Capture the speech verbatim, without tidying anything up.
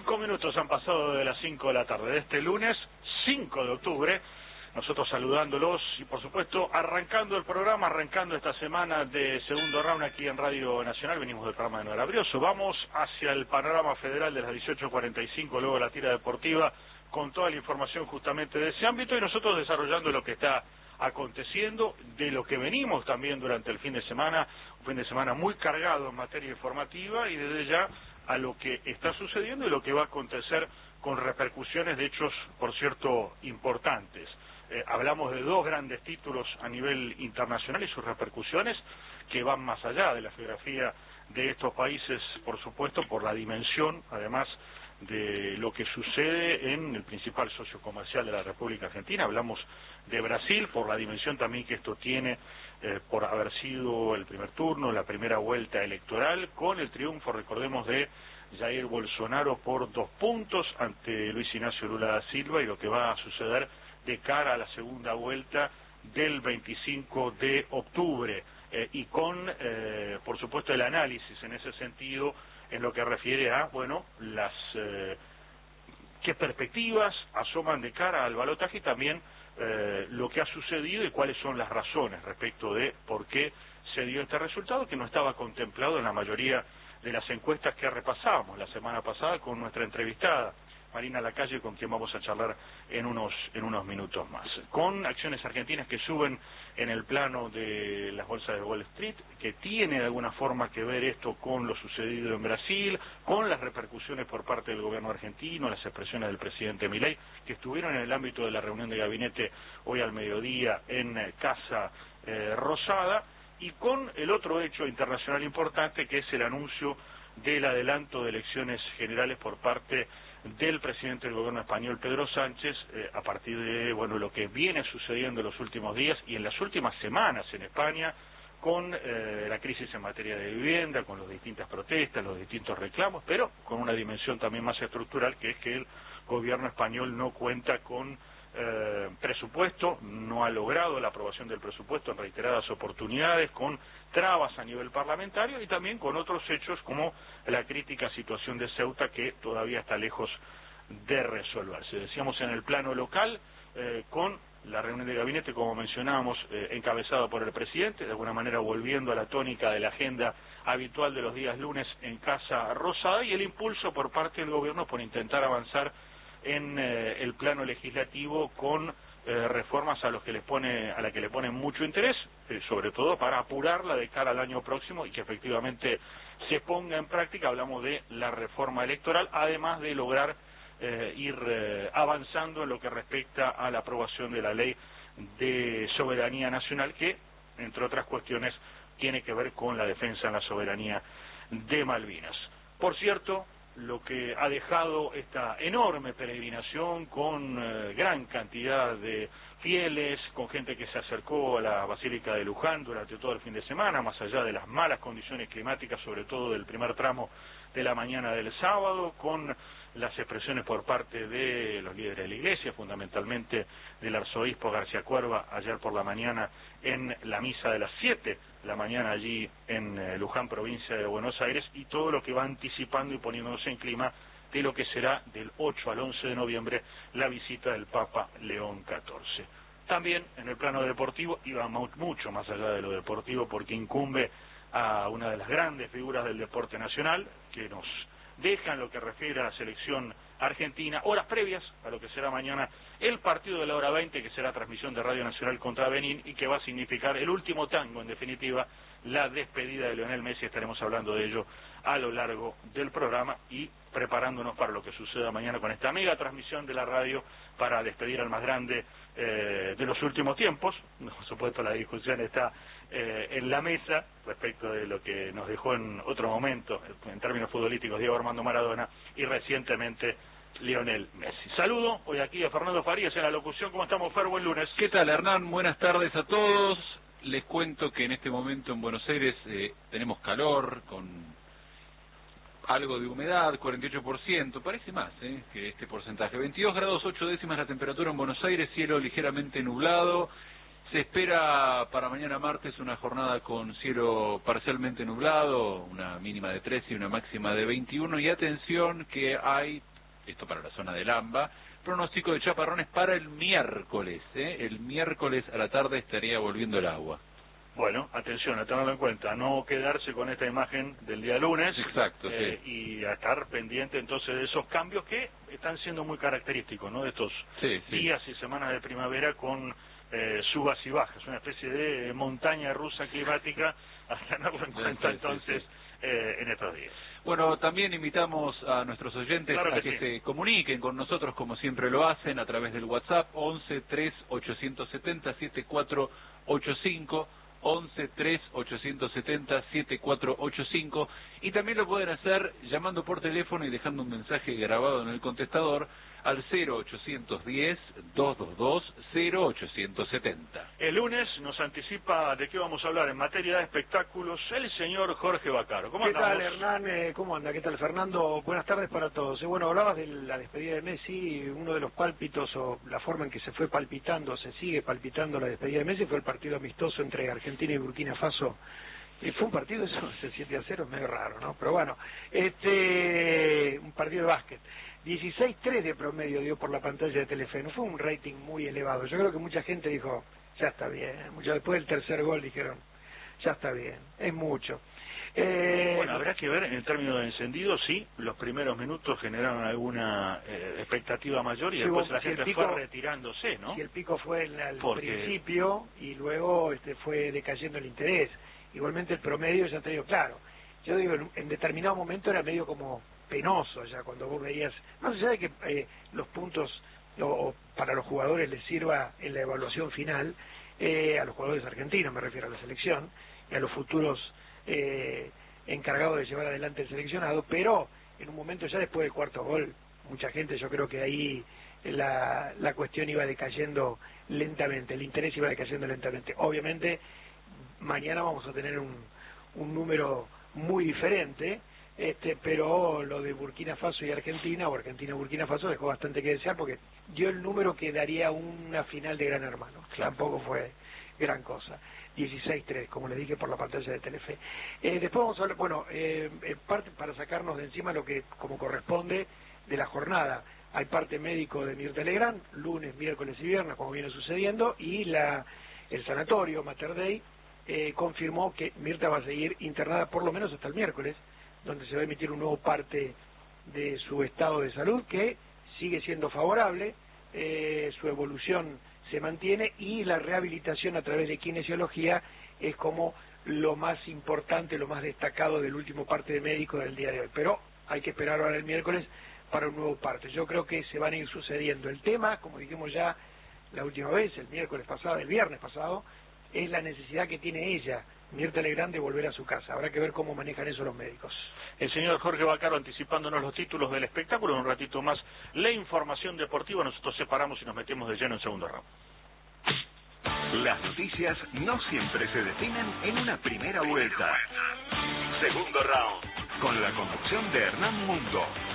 Cinco minutos han pasado de las cinco de la tarde de este lunes, cinco de octubre. Nosotros saludándolos y, por supuesto, arrancando el programa, arrancando esta semana de segundo round aquí en Radio Nacional. Venimos del programa de Noel Abrioso. Vamos hacia el panorama federal de las dieciocho cuarenta y cinco, luego la tira deportiva, con toda la información justamente de ese ámbito, y nosotros desarrollando lo que está aconteciendo, de lo que venimos también durante el fin de semana, un fin de semana muy cargado en materia informativa, y desde ya a lo que está sucediendo y lo que va a acontecer con repercusiones de hechos, por cierto, importantes. Eh, hablamos de dos grandes títulos a nivel internacional y sus repercusiones que van más allá de la geografía de estos países, por supuesto, por la dimensión, además, de lo que sucede en el principal socio comercial de la República Argentina. Hablamos de Brasil, por la dimensión también que esto tiene, eh, por haber sido el primer turno, la primera vuelta electoral, con el triunfo, recordemos, de Jair Bolsonaro por dos puntos ante Luis Ignacio Lula da Silva, y lo que va a suceder de cara a la segunda vuelta del veinticinco de octubre, eh, y con, eh, por supuesto, el análisis en ese sentido en lo que refiere a, bueno, las eh, qué perspectivas asoman de cara al balotaje, y también eh, lo que ha sucedido y cuáles son las razones respecto de por qué se dio este resultado, que no estaba contemplado en la mayoría de las encuestas que repasábamos la semana pasada con nuestra entrevistada Marina Lacalle, con quien vamos a charlar en unos en unos minutos más. Con acciones argentinas que suben en el plano de las bolsas de Wall Street, que tiene de alguna forma que ver esto con lo sucedido en Brasil, con las repercusiones por parte del gobierno argentino, las expresiones del presidente Milei, que estuvieron en el ámbito de la reunión de gabinete hoy al mediodía en Casa eh, Rosada, y con el otro hecho internacional importante, que es el anuncio del adelanto de elecciones generales por parte del presidente del gobierno español, Pedro Sánchez, eh, a partir de, bueno, lo que viene sucediendo en los últimos días y en las últimas semanas en España, con eh, la crisis en materia de vivienda, con las distintas protestas, los distintos reclamos, pero con una dimensión también más estructural, que es que el gobierno español no cuenta con eh, presupuesto, no ha logrado la aprobación del presupuesto en reiteradas oportunidades, con trabas a nivel parlamentario, y también con otros hechos como la crítica situación de Ceuta, que todavía está lejos de resolverse. Decíamos, en el plano local, eh, con la reunión de gabinete, como mencionábamos, eh, encabezada por el presidente, de alguna manera volviendo a la tónica de la agenda habitual de los días lunes en Casa Rosada, y el impulso por parte del gobierno por intentar avanzar en eh, el plano legislativo con eh, reformas a los que les pone a la que le ponen mucho interés, eh, sobre todo para apurarla de cara al año próximo y que efectivamente se ponga en práctica. Hablamos de la reforma electoral, además de lograr eh, ir eh, avanzando en lo que respecta a la aprobación de la ley de soberanía nacional, que, entre otras cuestiones, tiene que ver con la defensa de la soberanía de Malvinas. Por cierto, lo que ha dejado esta enorme peregrinación con eh, gran cantidad de fieles, con gente que se acercó a la Basílica de Luján durante todo el fin de semana, más allá de las malas condiciones climáticas, sobre todo del primer tramo de la mañana del sábado, con las expresiones por parte de los líderes de la Iglesia, fundamentalmente del arzobispo García Cuerva, ayer por la mañana en la misa de las siete de la mañana allí en eh, Luján, provincia de Buenos Aires, y todo lo que va anticipando y poniéndose en clima de lo que será del ocho al once de noviembre la visita del Papa León catorce. También en el plano deportivo, y va mucho más allá de lo deportivo, porque incumbe a una de las grandes figuras del deporte nacional, que nos deja en lo que refiere a la selección argentina, horas previas a lo que será mañana el partido de la hora veinte, que será transmisión de Radio Nacional contra Benín, y que va a significar el último tango, en definitiva, la despedida de Lionel Messi. Estaremos hablando de ello a lo largo del programa y preparándonos para lo que suceda mañana con esta mega transmisión de la radio para despedir al más grande eh, de los últimos tiempos. Por supuesto, la discusión está eh, en la mesa respecto de lo que nos dejó en otro momento, en términos futbolísticos, Diego Armando Maradona, y recientemente Lionel Messi. Saludo hoy aquí a Fernando Farías en la locución. ¿Cómo estamos, Fer? Buen lunes. ¿Qué tal, Hernán? Buenas tardes a todos. Les cuento que en este momento en Buenos Aires eh, tenemos calor, con algo de humedad, cuarenta y ocho por ciento, parece más eh, que este porcentaje. veintidós grados ocho décimas la temperatura en Buenos Aires, cielo ligeramente nublado. Se espera para mañana martes una jornada con cielo parcialmente nublado, una mínima de trece y una máxima de veintiuno, y atención que hay esto para la zona del AMBA. Pronóstico de chaparrones para el miércoles, ¿eh? El miércoles a la tarde estaría volviendo el agua. Bueno, atención, a tenerlo en cuenta, no quedarse con esta imagen del día lunes. Exacto, eh, sí. Y a estar pendiente entonces de esos cambios que están siendo muy característicos, ¿no? De estos sí, sí. días y semanas de primavera con eh, subas y bajas, una especie de montaña rusa climática, a tenerlo en cuenta sí, entonces sí, sí. Eh, en estos días. Bueno, también invitamos a nuestros oyentes claro que a que sí. se comuniquen con nosotros como siempre lo hacen a través del WhatsApp once tres ochocientos setenta setenta y cuatro ochenta y cinco, once tres ochocientos setenta setenta y cuatro ochenta y cinco, y también lo pueden hacer llamando por teléfono y dejando un mensaje grabado en el contestador al cero ochocientos diez, doscientos veintidós, cero ochocientos setenta. El lunes nos anticipa de qué vamos a hablar en materia de espectáculos el señor Jorge Vaccaro. ¿Cómo ¿Qué andamos? tal, Hernán? Eh, ¿Cómo anda? ¿Qué tal, Fernando? Buenas tardes para todos. Eh, bueno, hablabas de la despedida de Messi. Uno de los pálpitos, o la forma en que se fue palpitando, se sigue palpitando la despedida de Messi, fue el partido amistoso entre Argentina y Burkina Faso. Eh, fue un partido, eso, ese siete a cero es medio raro, ¿no? Pero bueno, este un partido de básquet. dieciséis tres de promedio dio por la pantalla de Telefe. No fue un rating muy elevado. Yo creo que mucha gente dijo, ya está bien. Mucho después del tercer gol dijeron, ya está bien, es mucho. Eh, bueno, habrá que ver en términos de encendido si los primeros minutos generaron alguna eh, expectativa mayor y si después vos, la si gente pico, fue retirándose, ¿no? Si el pico fue el, al Porque... principio y luego este fue decayendo el interés. Igualmente el promedio, ya te digo, claro, yo digo, en, en determinado momento era medio como penoso ya cuando vos veías, más allá de que eh, los puntos o, o para los jugadores les sirva en la evaluación final, eh, a los jugadores argentinos me refiero a la selección, y a los futuros eh, encargados de llevar adelante el seleccionado, pero en un momento ya después del cuarto gol, mucha gente, yo creo que ahí la, la cuestión iba decayendo lentamente, el interés iba decayendo lentamente. Obviamente mañana vamos a tener un, un número muy diferente, este, pero lo de Burkina Faso y Argentina, o Argentina-Burkina Faso, dejó bastante que desear porque dio el número que daría una final de Gran Hermano. Claro. Tampoco fue gran cosa. dieciséis tres, como le dije por la pantalla de Telefe. Eh, después vamos a hablar, bueno, eh, parte para sacarnos de encima lo que como corresponde de la jornada. Hay parte médico de Mirta Legrand, lunes, miércoles y viernes, como viene sucediendo, y la el sanatorio Mater Dei eh, confirmó que Mirta va a seguir internada por lo menos hasta el miércoles, donde se va a emitir un nuevo parte de su estado de salud, que sigue siendo favorable, eh, su evolución se mantiene y la rehabilitación a través de kinesiología es como lo más importante, lo más destacado del último parte de médico del día de hoy. Pero hay que esperar ahora el miércoles para un nuevo parte. Yo creo que se van a ir sucediendo. El tema, como dijimos ya la última vez, el miércoles pasado, el viernes pasado, es la necesidad que tiene ella, Mirta Legrand, de volver a su casa. Habrá que ver cómo manejan eso los médicos. El señor Jorge Vaccaro anticipándonos los títulos del espectáculo. En un ratito más la información deportiva. Nosotros separamos y nos metemos de lleno en segundo round. Las noticias no siempre se definen en una primera vuelta. Segundo round, con la conducción de Hernán Mundo.